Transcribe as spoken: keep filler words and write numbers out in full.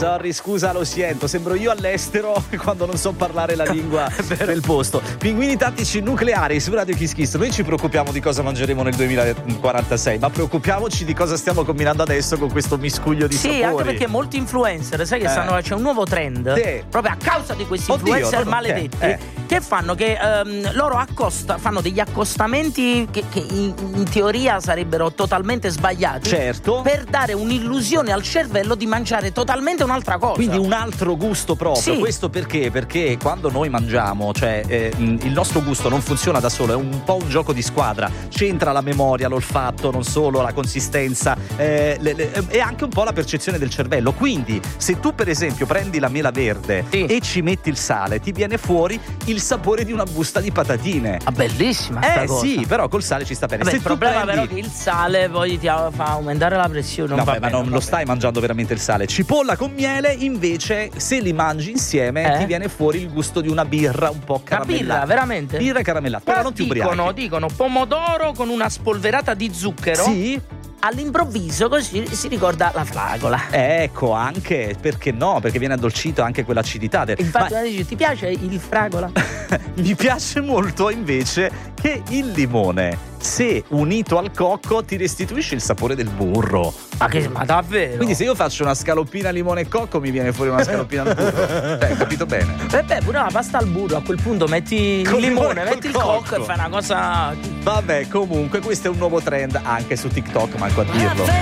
Sorry, scusa, lo sento, sembro io all'estero quando non so parlare la lingua del posto. Pinguini tattici nucleari su Radio Kiss Kiss. Noi ci preoccupiamo di cosa mangeremo nel duemilaquarantasei, ma preoccupiamoci di cosa stiamo combinando adesso con questo miscuglio di sì, sapori. Sì, anche perché molti influencer, sai che eh. stanno, c'è un nuovo trend, sì. proprio a causa di questi Oddio, influencer no, maledetti, eh, eh. che fanno che um, loro accosta, fanno degli accostamenti che, che in, in teoria sarebbero totalmente sbagliati, certo, per dare un'illusione al cervello di mangiare totalmente un'altra cosa. Quindi un altro gusto proprio. Sì. Questo perché? Perché quando noi mangiamo, cioè eh, il nostro gusto non funziona da solo, è un po' un gioco di squadra. C'entra la memoria, l'olfatto, non solo la consistenza, eh, le, le, e anche un po' la percezione del cervello. Quindi se tu per esempio prendi la mela verde sì. e ci metti il sale, ti viene fuori il sapore di una busta di patatine. Ah, bellissima eh sta cosa. Sì, però col sale ci sta bene. Vabbè, se il problema prendi... però è che il sale poi ti fa aumentare la pressione. Non no, va beh, bene, ma non, non lo va stai bene. mangiando veramente il sale. Cipolla con miele invece, se li mangi insieme, eh? ti viene fuori il gusto di una birra un po' caramellata. Una birra, veramente? Birra caramellata, però non ti ubriachi. Dicono, dicono pomodoro con una spolverata di zucchero. Sì. All'improvviso così si ricorda la fragola. Ecco, anche, perché no? Perché viene addolcito anche quell'acidità. Infatti Ma... dici, ti piace il fragola? Mi piace molto invece che il limone, se unito al cocco, ti restituisce il sapore del burro. Ma che, ma davvero? Quindi se io faccio una scaloppina limone e cocco mi viene fuori una scaloppina al burro. Cioè, hai capito bene? Beh, pure la pasta al burro, a quel punto metti il limone, metti il cocco e fai una cosa. Vabbè, comunque questo è un nuovo trend anche su TikTok, manco a dirlo.